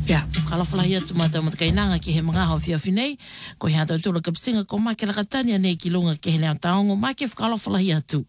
Yeah. Kalafalahi atu mata matakainanga ki he mga hau whiawhinei, ko he hata tula kapsinga ko make lakatania nei ki lunga ke he lea taongo, make whakalafalahi atu.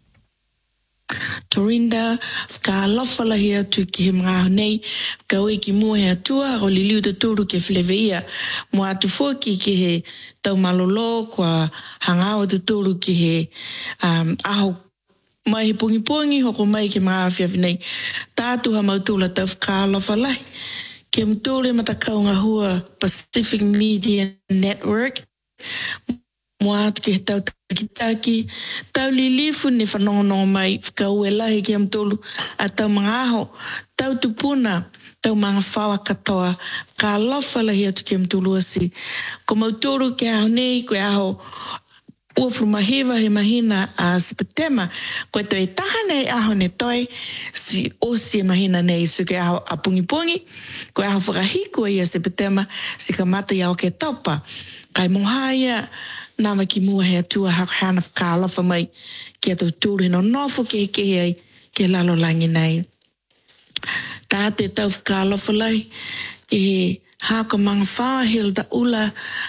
Torinda, whakalafalahi atu ki he mga hau nei, kaue ki mua he atua, o li liu te tūru ke whileweia, mua atu fōki ki he tau malolo, kua hangawa te tūru ki he aho mai he pungi hoko mai ke mga hau whiawhinei, tātu ha mautula tau whakalafalahi, ke mtore matakau ngā hua Pacific Media Network. Mua atu ke tau takitaki, tau lilifu ni whanongonongo mai, whakau e lahi ke mtolu a tau mga aho, tau tupuna, tau mga whawa katoa, ka lawhalahi atu ke mtolu asi. Ko mautoro ke aho nei, koe aho ua frumahewa he mahina a September, koe toi tahane e aho ne toi, si osi e mahina nei, so ke aho a pungi, koe aho whakahiko ia September, si ka mata iau ke taupa, kai mohaya, nama ki mua he atua hana whakalofa mai, ki atu tūru no nofo ke ai, ke lalo langi nei. Tā te tau whakalofa lai, e haka mga whawa Hilda Ula,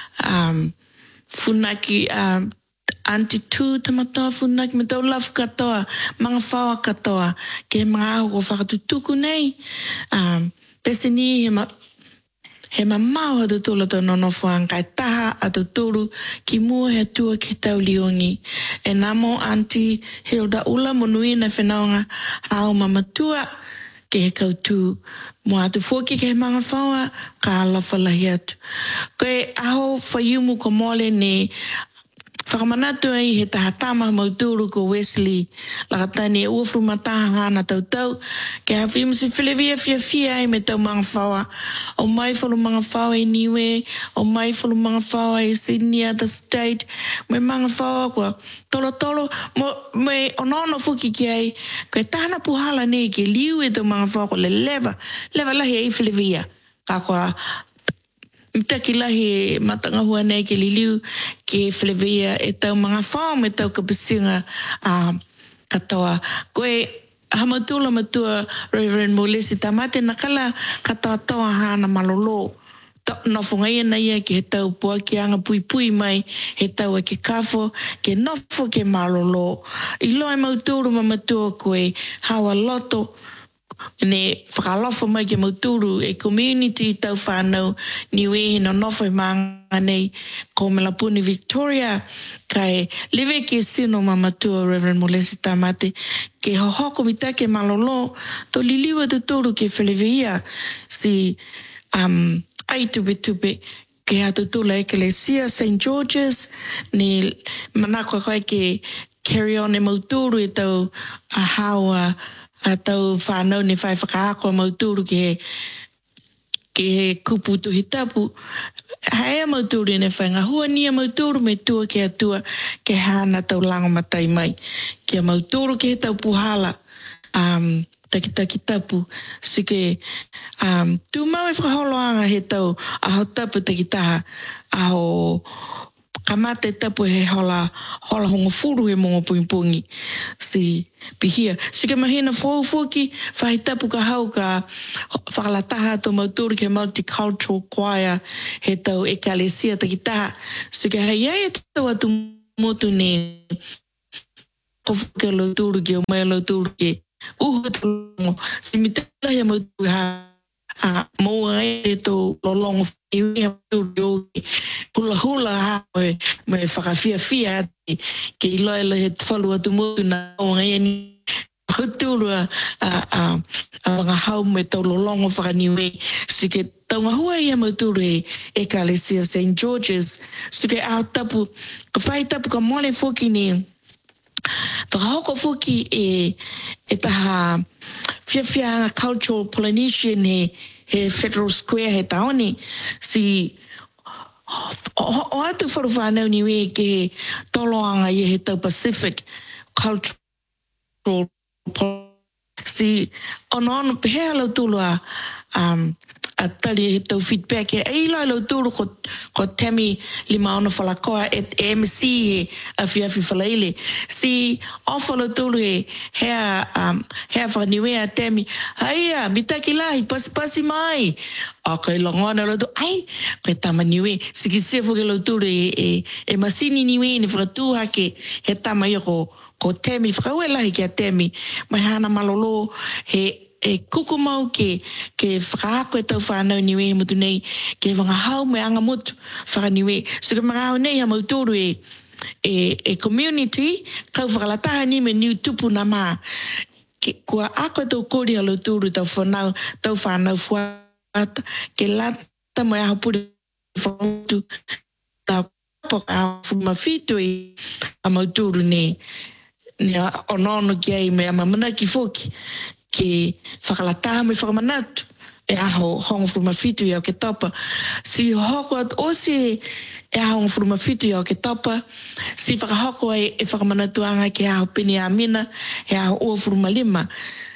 funaki, Auntie Tu tamatoa funaki me tau lafu katoa, mga whawa katoa, ke mga aho ko whakatutuku nei, pese ni he mau hatu tula tau nonofo kai taha atu turu ki mua he atua ke tau liongi. E namo Auntie Hilda Ula monuina whenaonga hao mamatua ke he kautū. Mua atu fōki ke he mga whawa ka alawhalahi atu. Koe aho whaiumu ko mole ne whakamanatu ai he tahatama mauturu ko Wesley lakatani e uafru mataha hana tautau ke hawhimu si whilewia fia ai me tau mga whawa o mai whalu mga whawa i Niue o mai whalu mga whawa i Sydney at the state me mga whawa kua tolo me onono fuki ki ai koe tahana puhala nei ke liu e tau mga whawa ko le leva lahi ai whilewia ka kua Mtaki lahi matanga hua nei ke liliu ke whilewia e tau mga whao me tau kapisinga katoa. Koe hamatula matua Reverend Molesi tamate nakala katoa toa hana malolo. Nofo ngai na ia ke he tau pua ki anga pui mai he tau ke kafo ke nofo ke malolo. I loa mauturu mamatua koe hawa loto ne whakalofo mai ke mauturu e community tau whanau niwe no nofo manga nei ko Melapuni Victoria kai lewe ke sino mamatua Reverend Molesi tamate ke hohoko mitake malolo to liliwa tuturu ke whilewia si ai tupe ke hatutula Ecclesia St. George's ni manako kai ke carry on e mauturu e tau a hawa a tau whanau ni whai whakaako mauturu ke he kupu tuhi tapu. Haea mauturu ne whainga hua nia mauturu me tua ke atua ke hana tau lango matai mai. Ke mauturu ke he tau puhala taki tapu. Sike tu mau e whakaholoanga he tau aho tapu taki taha aho kamate tapu he hola hongo furu he mongo pungi si pihia. Sike mahina fōki whahi tapu ka hau ka whakalataha to mauturu ke multicultural choir he tau Ecclesia taki taha. Sike hei ai tau atu motu ne kofuke lo turu ke o mai lo turu ke uhu tulu si mitala he mauturu ha moa e to lolongo iwi turu hula ha me whakawhia ke iloela he whalu atu motu na o ngai ni turu a mga hau me tau lolongo whakaniwe si ke taunga hua ia mauturu e Ecclesia St. George's si ke au tapu ka whai tapu ka mole whoki ni ka hoko whoki e taha whiawhia cultural Polynesian he Federal Square he taoni si o atu wharu whanau niwe ke toloanga i he tau Pacific cultural si ono pehea lau tulua a tali he tau feedback e ei lai lau tūru ko Temi lima ona whalakoa e MC he a whiawhi whalaile. Si ofa lau tūru hea whaniwea Temi, haia, mitaki lahi, pasi mai. A kai langona lau tūru, ai, kai tama niwe, siki sefo ke lau tūru e masini niwe ni whakatūhake he tama ia ko Temi, whakaue lahi ki a Temi, mai hana malolo e kuku mau ke whakaako e tau whanau niwe he mutu nei, ke wangahau me anga mutu whakaniwe. So ke mga hau nei ha mautoro e community, kau whakalataha ni me niu tupu na maa. Kua ako e tau kori halo tūru tau whanau fuata, ke lata mo e aha puri whanautu, tau poka a whumawhitu a mautoro ne onono ki ai me a mamanaki foki. Ke whakalataha me whakamanatu e aho hongo whumawhitu iau ke tapa. Si hoko at osi e aho hongo whumawhitu iau ke tapa. Si whakahoko e whakamanatuanga ke aho pini a mina, e aho ua whumalima.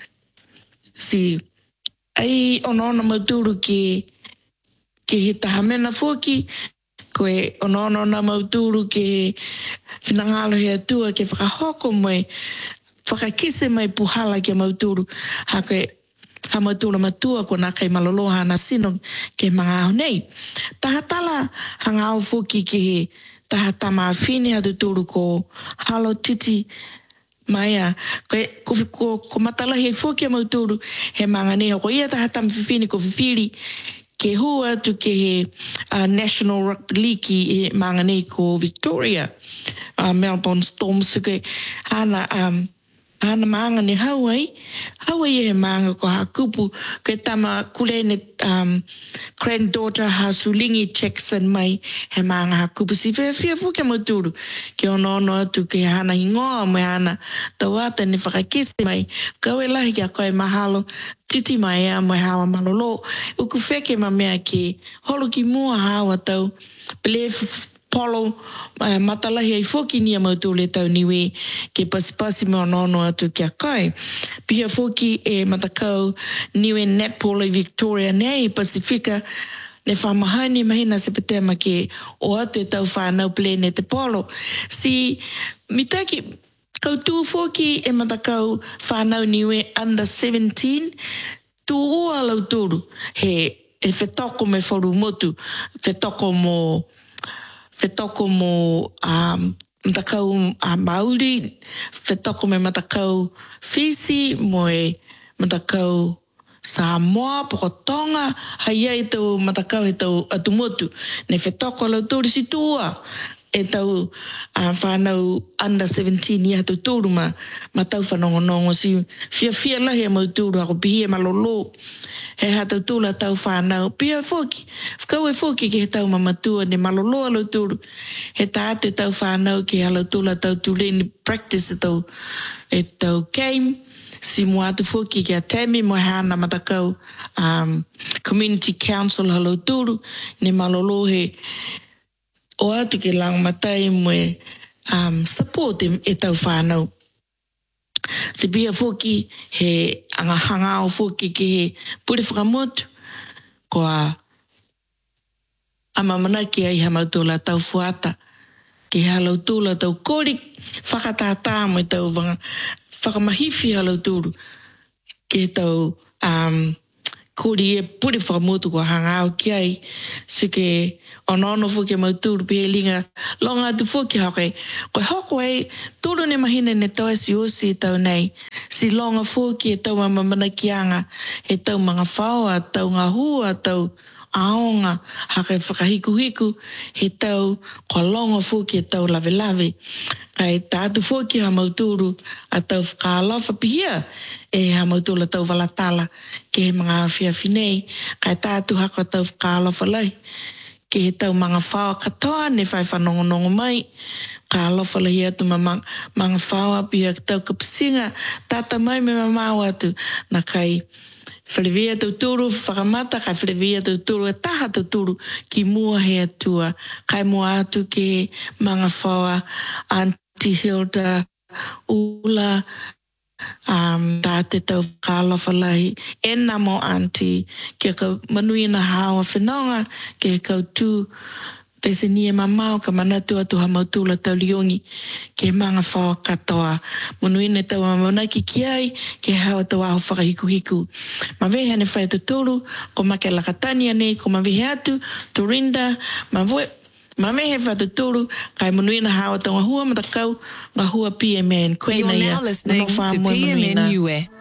Si ai onono mauturu ke he tahamena foki, koe onono na mauturu ke whinangalo he atua ke whakahoko mai, whakakise mai puhala ke mauturu, ha mauturu matua ko nā kai maloloha na sino ke mga au nei. Tahatala hanga au foki ke he tahatama whine hatu turu ko halo titi maia. Ko matala he foki a mauturu he mga neho ko ia tahatama whiwhine ko whiwhiri ke hua tu ke he National Rugby League he mga nei ko Victoria, Melbourne Storm suke ana maanga ni Hawaii he maanga ko hakupu ke tama kulene granddaughter ha Sulingi Jackson mai he maanga hakupu si fia fuke mauturu ke ono atu ke hana hingoa mai hana tawata ni whakakisi mai kaue lahi kia koe mahalo titi mai a mai hawa malolo uku wheke ma mea ke holo ki mua hawa tau pele polo matalahi ai foki ni a mauturu le tau niwe ke pasipasi me ono atu kia kai. Pia foki e matakau niwe netball i Victoria nei Pasifika ne whamahani mahina se petema ke o atu e tau whanau plene te polo. Si mitaki kau foki e matakau whanau niwe under 17 tu ua lau turu he whetoko me wharu motu, whetoko mo matakau Māori, whetoko me matakau Fisi, mo e matakau Samoa, Pokotonga, hai ai tau matakau he tau atumotu. Ne whetoko lau tūru si tua e tau whanau under 17 i hatu tūru ma tau whanongonongo si fia lahi a mautūru ako pihi e malolo. He hatu tūla tau whanau. Pia foki. Whakau e foki ke he tau mamatua ne malolo alo tūru. He tātu tau whanau ke alo tūla tau tūleni practice e tau game. Si mua atu foki ke a Temi mo hana matakau community council alo tūru. Ne malolo he o atu ke lang matai mo support e tau whanau. Se bia foki he hanga o foki ke he pure whakamotu ko a mamanaki ai ha mautula tau fuata ke halau tūla tau kori whakatātā mo tau whakamahifi halau tūru ke tau kori e pure whakamotu ko hanga o ki ai so ke ono foki mauturu pe linga longa tu foki hake ko hoko ai tulu ne mahina ne toa si osi tau nei si longa foki e tau mamana kianga e tau mga whaua tau ngā hua tau aonga hake whakahiku he tau ko longa foki e tau lave kai tātu foki ha mauturu a tau whakalafa pihia e ha mautula tau walatala ke he mga whiawhinei kai tātu hako tau whakalafa lai ke he tau mga whaua katoa ne whai whanongonongo mai. Ka alofa lahi atu mga whaua pia tau kapasinga tata mai me mamau atu na kai whalewea tau turu whakamata kai whalewea tau turu e taha tau turu ki mua he atua kai mua atu ke mga whaua Auntie Hilda Ula Tā te tau whakalofa lahi. E namo auntie, kia ka manuina hawa whenonga, kia kautū, pese ni e mamau ka manatu atu ha mautula tau liongi ke manga whawa katoa. Manuina tau maunaki ki ai ke hawa tau aho whakahiku-hiku. Ma vehe ane whai tuturu, ko make lakatania nei, ko ma vehe atu, Turinda, ma mehe whai tuturu, kai manuina hawa tau ngahua matakau, ngahua PMN. You're now listening to PMN Niue.